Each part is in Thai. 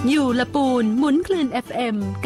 อยู่ละปูนหมุนคลื่น FM 95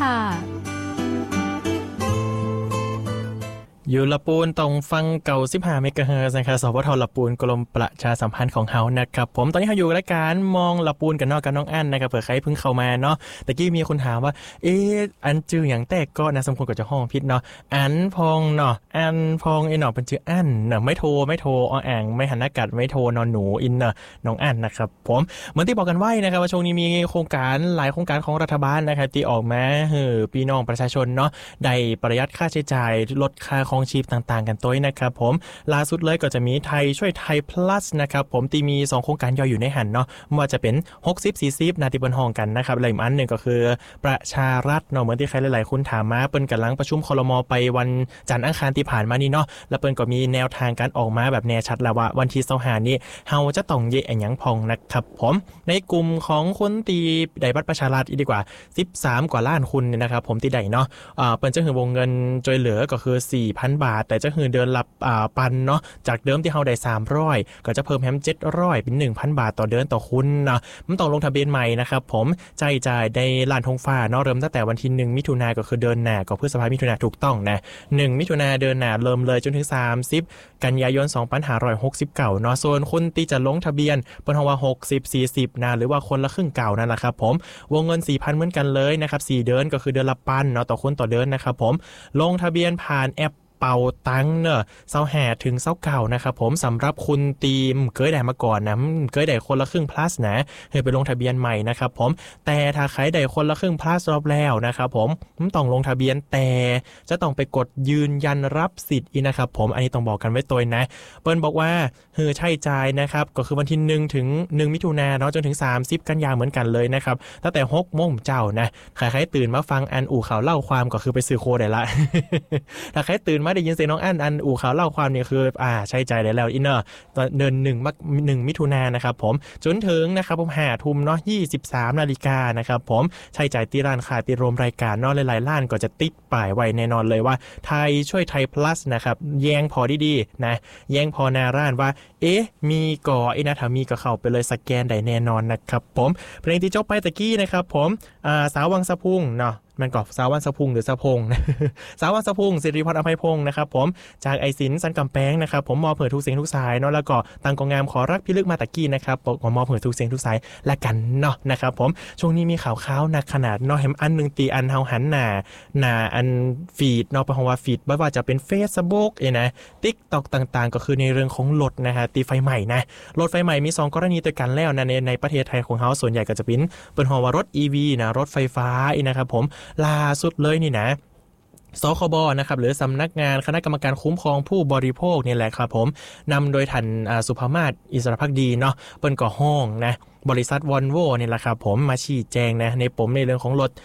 อยู่ละปูนตรงฟังเก่า15เมกะเฮิรตซ์นะครับสวทละปูนกรมประชาสัมพันธ์ของเฮานะครับผมตอนนี้เฮาอยู่รายการมองละปูนกันเนาะกับน้องอั้นนะครับเผื่อใครเพิ่งเข้ามาเนาะตะกี้มีคนถามว่าอันจื่อหยังแตกก็นะสมควรกับเจ้าห้องพิษเนาะอันพองเนาะอันพองไอ้เนาะเป็นชื่ออั้นเนาะไม่โทอ้อแองไม่หันอากาศไม่โทนอนหนูอินเนาะน้องอั้นนะครับผมเหมือนที่บอกกันไว้นะครับว่าช่วงนี้มีโครงการหลายโครงการของรัฐบาลนะครับที่ออกมาพี่น้องประชาชนเนาะได้ประหยัดค่าใช้จ่ายลดค่าครองชีพต่างๆกันตัวนะครับผมล่าสุดเลยก็จะมีไทยช่วยไทย plus นะครับผมที่มี2โครงการย่อยอยู่ในหันเนาะว่าจะเป็น60-40นาทีบนห้องกันนะครับและอีกอันนึงก็คือประชารัฐเนาะเหมือนที่ใครหลายๆคนถามมาเปิ้นกำลังประชุมครม.ไปวันจันทร์อังคารที่ผ่านมานี่เนาะแล้วเปิ้นก็มีแนวทางการออกมาแบบแน่ชัดแล้วว่าวันที่25นี้เฮาจะต้องเยะอันหยังพองนะครับผมในกลุ่มของคนตีได้บัตรประชารัฐอีกดีกว่า13กว่าล้านคนเนี่ยนะครับผมที่ได้เนาะเปิ้นจะให้วงเงินช่วยเหลือก็คือ 4,000 บาทแต่จะคือเดือนละปันเนาะจากเดิมที่เฮาได้300ก็จะเพิ่มแฮม700เป็น 1,000 บาทต่อเดือนต่อคุณเนาะมันต้องลงทะเบียนใหม่นะครับผมจ่ายได้ล้านธงฟ้าเนาะเริ่มตั้งแต่วันที่1มิถุนายนก็คือเดือนหน้าก็พฤษภาคมมิถุนายนถูกต้องนะ1มิถุนายนเดือนหน้าเริ่มเลยจนถึง30กันยายน2569เนาะส่วนคนที่จะลงทะเบียนเปิ้นเฮาว่า60-40นะหรือว่าคนละครึ่งเก่านั่นแหละครับผมวงเงิน 4,000 เหมือนกันเลยนะครับ4เดือนก็คือเดือนละปันเนาะต่อคนต่อเดือนนะครับผมลงทะเบียนผ่านแอปเป่าตังเนอะ25ถึง29นะครับผมสำหรับคุณทีมเคยได้มาก่อนนะเคยได้คนละครึ่ง plus นะให้ไปลงทะเบียนใหม่นะครับผมแต่ถ้าใครได้คนละครึ่ง plus รอบแล้วนะครับผมต้องลงทะเบียนแต่จะต้องไปกดยืนยันรับสิทธิ์อีกนะครับผมอันนี้ต้องบอกกันไว้ตัวนะเปิ้ลบอกว่าใช่จ่ายนะครับก็คือวันที่1ถึง1มิถุนายนเนาะจนถึง30กันยายนเหมือนกันเลยนะครับตั้งแต่6 โมงเจ้านะใครตื่นมาฟังอันอู่ข่าวเล่าความก็คือไปซื้อโคได้ละ ถ้าใครตื่นได้ยินเสียงน้องอันอู่ข่าวเล่าความเนี่ยคือใช้ใจได้แล้วอินเนอร์เดิน1มิถุนายนนะครับผมจนถึงนะครับผม5 ทุ่มเนาะ23 นาฬิกานะครับผมใช้ใจตีร้านค้าตีโรมรายการเนาะหลายๆร้านก็จะติดป้ายไว้แน่นอนเลยว่าไทยช่วยไทย plus นะครับแยงพอดีๆนะแยงพอหน้าร้านว่ามีก่อนะถ้ามีก็เข้าไปเลยสแกนได้แน่นอนนะครับผมเพลงที่จบไปตะกี้นะครับผมสาววังสะพุงเนาะมันก็สาววันสะพุงหรือสะพงสาววันสะพุงสิริพรอภัยพงศ์นะครับผมจากไอศิลป์สันกำแพงนะครับผมมอบเผื่อทุกเสียงทุกสายเนาะแล้วก็ตังกองงามขอรักพี่ลึกมาตะกี้นะครับมอบเผื่อทุกเสียงทุกสายละกันเนาะนะครับผมช่วงนี้มีข่าวหนักขนาดเนาะเห็นอันนึงตีอันเฮาหันหน้าอันฟีดเนาะเพราะว่าฟีดไม่ว่าจะเป็น Facebook นะ TikTok ต่างๆก็คือในเรื่องของรถนะฮะตีไฟใหม่นะรถไฟใหม่มี2กรณีด้วยกันแล้วนะในประเทศไทยของเฮาส่วนใหญ่ก็จะเป็นฮอว่ารถ EV นะรถไฟฟ้านะครับผมล่าสุดเลยนี่นะสคบนะครับหรือสำนักงานคณะกรรมการคุ้มครองผู้บริโภคนี่แหละครับผมนำโดยท่านสุภมาศอิสระภักดีเนาะเปิ้นก่อห้องนะบริษัทวอลโว่นี่แหละครับผมมาชี้แจงนะในปมในเรื่องของรถ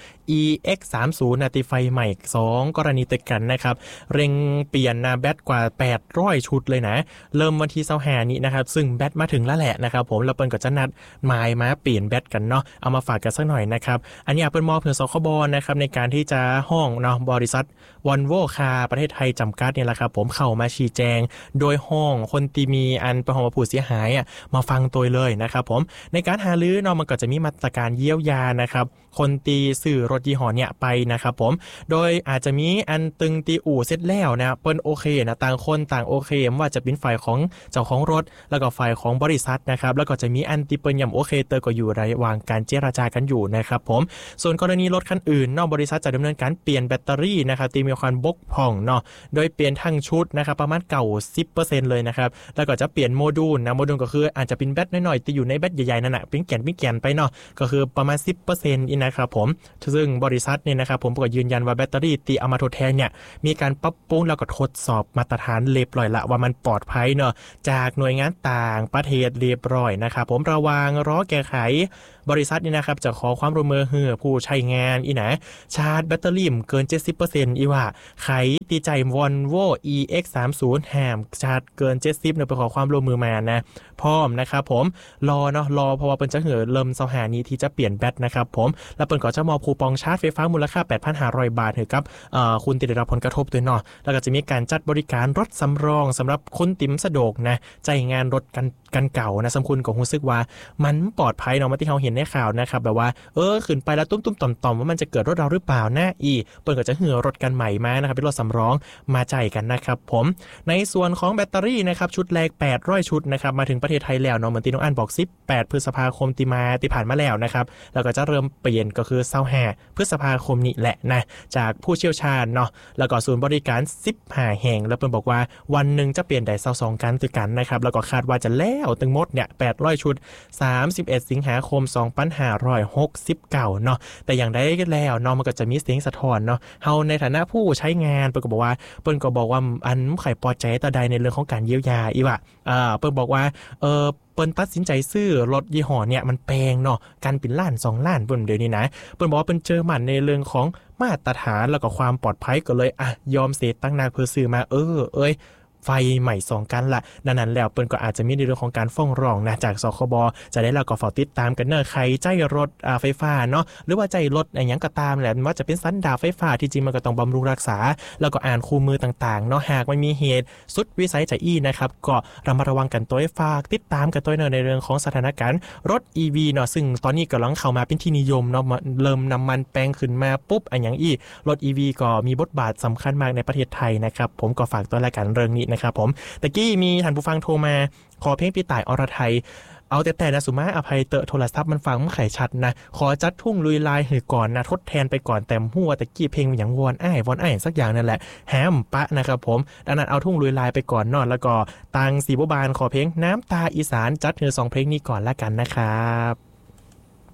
EX30 นาติไฟใหม่2กรณีติดกันนะครับเร่งเปลี่ยนแบตกว่า800ชุดเลยนะเริ่มวันที่25นี้นะครับซึ่งแบตมาถึงแล้วแหละนะครับผมแล้วเปิ้นก็จะนัดหมายมาเปลี่ยนแบตกันเนาะเอามาฝากกันสักหน่อยนะครับอันนี้เปิ้นมอบเพื่อสคบนะครับในการที่จะห้องเนาะบริษัทวอลโว่คาร์ประเทศไทยจำกัดนี่แหละครับผมเข้ามาชี้แจงโดยห้องคนที่มีอันประหองผู้เสียหายมาฟังตัวเลยนะครับผมในการหารือเนาะมันก็จะมีมาตรการเยียวยานะครับคนตีสื่อรถยี่ห้อเนี่ยไปนะครับผมโดยอาจจะมีอันตึงตีอู่เสร็จแล้วนะเปิ้นโอเคนะต่างคนต่างโอเคไม่ว่าจะเป็นฝ่ายของเจ้าของรถแล้วก็ฝ่ายของบริษัทนะครับแล้วก็จะมีอันตีเปิ้นย่ำโอเคเตอร์ก็อยู่ระหว่างการเจรจากันอยู่นะครับผมส่วนกรณีรถคันอื่นนอกบริษัทจะดำเนินการเปลี่ยนแบตเตอรี่นะครับที่มีความบกพร่องเนาะโดยเปลี่ยนทั้งชุดนะครับประมาณ90% เลยนะครับแล้วก็จะเปลี่ยนโมดูลนะโมดูลก็คืออาจจะเป็นแบตน้อยๆที่อยู่ในแบตใหญ่ๆนั่นน่ะเป็นแก่นไปเนาะก็คือประมาณ 10% อีกนะครับผมซึ่งบริษัทเนี่ยนะครับผมก็ยืนยันว่าแบตเตอรี่ที่เอามาทดแทนเนี่ยมีการปรับปรุงแล้วก็ทดสอบมาตรฐานเรียบร้อยละว่ามันปลอดภัยเนาะจากหน่วยงานต่างประเทศเรียบร้อยนะครับผมระวังรอแก้ไขบริษัทนี่นะครับจะขอความร่วมมือผู้ใช้งานนะชาร์จแบตเตอรี่เกิน 70% อีว่าไขตีใจ Volvo EX30 ห้ามชาร์จเกิน 70เนี่ยไปขอความร่วมมือมานะพร้อมนะครับผมรอเพราะว่าเปิ้นจะเริ่ม25นี้ที่จะเปลี่ยนแบตนะครับผมแล้วเปิ้นก็จะมอบคูปองชาร์จไฟฟ้ามูลค่า 8,500 บาทให้กับคุณที่ได้รับผลกระทบด้วยเนาะแล้วก็จะมีการจัดบริการรถสำรองสำหรับคนติ่มสะดวกนะจ่ายงานรถกันเก่านะสำคุณก็รู้สึกว่ามันปลอดภัยเนาะมาที่เราเห็นในข่าวนะครับแบบว่าขึ้นไปแล้วตุ้มๆต่อมๆว่ามันจะเกิดรถเราหรือเปล่านะเปิ้นก็จะเหือรถกันใหม่มานะครับเป็นรถสำรองมาจ่ายกันนะครับผมในส่วนของแบตเตอรี่นะครับชุดแรก800ชุดนะครับมาถึงประเทศไทยแล้วเนาะเหมือนที่น้องอันบอก18พฤษภาคมที่ผ่านมาแล้วนะครับแล้วก็จะเริ่มเปลี่ยนก็คือ25พฤษภาคมนี้แหละนะจากผู้เชี่ยวชาญเนาะแล้วก็ศูนย์บริการ15แห่งแล้วเพิ่นบอกว่าวันนึงจะเปลี่ยนได้22กันคือกันนะครับแล้วก็คาดว่าจะแล้วทั้งหมดเนี่ย800ชุด31สิงหาคม2569เนาะแต่อย่างใดก็แล้วเนาะมันก็จะมีเสียงสะท้อนเนาะเฮาในฐานะผู้ใช้งานเปิ้นก็บอกว่าอันไข่พอใจต่อใดในเรื่องของการเยียวยาอีว่าเปิ้นบอกว่าเปิ้นตัดสินใจซื้อรถยี่ห้อเนี่ยมันแพงเนาะกันเป็นล้าน2ล้านเปิ้นเดี๋ยวนี้นะเปิ้นบอกว่าเปิ้นเจอมันในเรื่องของมาตรฐานแล้วก็ความปลอดภัยก็เลยยอมเสียตั้งนาเพื่อซื้อมาไฟใหม่2กันละนั้นแล้วเปิ้นก็อาจจะมีในเรื่องของการฟ้องร้องนะจากสคบจะได้แล้วก็ฝากติดตามกันเนอะใครใจรถไฟฟ้าเนาะหรือว่าใจรถอะไรหยังก็ตามแหละว่าจะเป็นสันดาปไฟฟ้าที่จริงมันก็ต้องบำรุงรักษาแล้วก็อ่านคู่มือต่างๆเนาะหากมันมีเหตุสุดวิสัยจะนะครับก็ระมัดระวังกันตัวฝากติดตามกันตัวเนอะในเรื่องของสถานการณ์รถ EV เนาะซึ่งตอนนี้กำลังเข้ามาเป็นที่นิยมเนาะเริ่มน้ำมันแปลงขึ้นมาปุ๊บอย่างรถ EV ก็มีบทบาทสำคัญมากในประเทศไทยนะครับผมก็ฝากตัวรายการเรื่องนี้นะครับผมตะกี้มีท่านผู้ฟังโทรมาขอเพลงพี่ต่ายอรไทยเอาแต่นะสุมาอภัยเตอะโทรศัพท์มันฟังมันไขชัดนะขอจัดทุ่งลุยลายให้ก่อนนะทดแทนไปก่อนแต่หัวตะกี้เพลงอย่างวอนอ้สักอย่างนั่นแหละแฮมปะนะครับผมดังนั้นเอาทุ่งลุยลายไปก่อนนอนแล้วก็ตังสีบบานขอเพลงน้ำตาอีสานจัดเธอ2เพลงนี้ก่อนละกันนะครับ